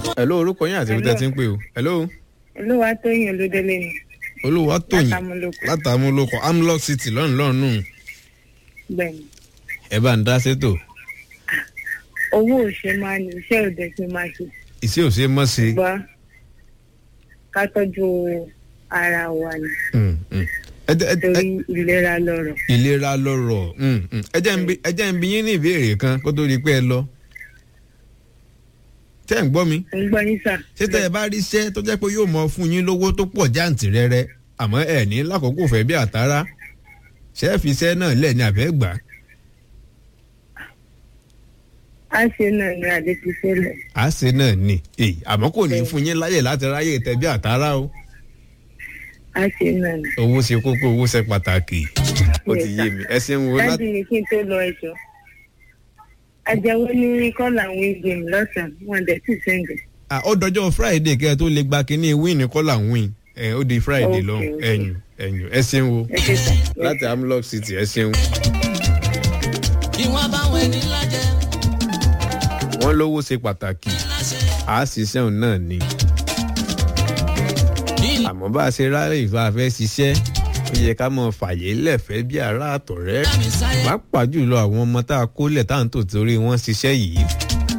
hello orúkọ yín àti ibi tẹ́ ti ń pè o. hello. Olúwatóyìn Olúdélé ni. Olúwatóyìn látàmúlòkọ Amlock City lọ́nù. Bẹ́ẹ̀ni. ẹ bá ń dá sétò. Owó òṣè máa ní iṣẹ́ òde tí máa ṣe. Iṣẹ́ òṣè mọ́ sí. Ṣùgbọ́n ká tọ́jú ara wa ni. Torí ìlera lọ́rọ̀. Ìlera lọ́rọ̀. Ẹ jẹ́ ń bi yín ní ìbéèrè kan kó tó di pé ẹ lọ. Tẹ́ ń gbọ́ mi. Ń gbọ́ yín sà. Ṣé tẹ́ ẹ bá rí iṣẹ́ tó jẹ́ pé yóò mọ fún yín lówó tó pọ̀ jàǹtìrẹrẹ àmọ́ ẹ ní lákòókò fẹ́ bí àtàrà ṣé ẹ fi iṣẹ́ náà lẹ̀ ní àbẹ́ gbà? A ṣe náà ni àdé ti ṣẹlẹ̀. A ṣe náà ni àmọ́ kò ní fún yín láyè láti ráyè tẹ bí àtàrà o. A ṣe náà ni. Owó ṣe kókó, owó ṣe pàtàkì. Ó ti yé mi. Ẹ ṣe ń wo láti. Dájú ni kí n tó lọ ẹjọ́. Àjẹwò ní kọ́là win game lọ́sàn-án wọn dẹ̀ sì sẹ́ǹgẹ̀. Ó dọjọ́ Friday kẹ́ ẹ tó lè gba kínní win kọ́là win. Ó di Friday lọ ẹ̀yìn ẹ ṣeun o. Láti Amlock City ẹ ṣeun. Ìwọ̀n báwọn ẹni lájẹ. Wọ́n lówó ṣe pàtàkì. A ṣiṣẹ́ òun náà ni. Àmọ́ bá a ṣe ráyè ìfà fẹ́ ṣiṣẹ́ ó yẹ ká mọ fàyè lẹ́fẹ̀ẹ́ bí ará àtọ̀rẹ́ pàápàá jùlọ àwọn ọmọ tá a kó lẹ̀ tá à ń tò torí wọ́n ṣiṣẹ́ yìí.